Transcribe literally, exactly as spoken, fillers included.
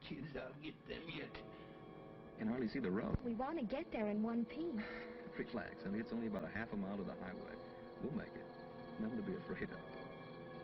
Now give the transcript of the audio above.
kids. I'll get them yet. Can hardly see the road. We want to get there in one piece. Relax, honey. It's only about a half a mile to the highway. We'll make it. Nothing to be afraid of.